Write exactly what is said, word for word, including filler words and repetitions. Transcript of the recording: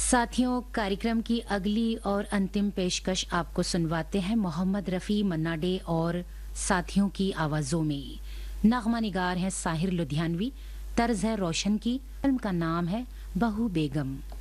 साथियों, कार्यक्रम की अगली और अंतिम पेशकश आपको सुनवाते हैं मोहम्मद रफ़ी, मन्ना डे और साथियों की आवाज़ों में। नग़मा निगार हैं साहिर लुधियानवी, तर्ज है रोशन की। फिल्म का नाम है बहू बेगम।